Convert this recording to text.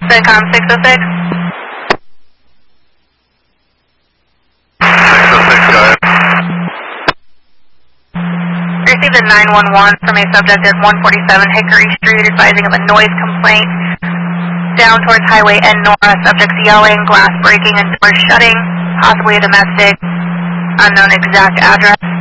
CENTCOM 606. 606, go ahead. Received a 911 from a subject at 147 Hickory Street advising of a noise complaint. Down towards Highway N Nora, subjects yelling, glass breaking, and doors shutting, possibly a domestic, unknown exact address.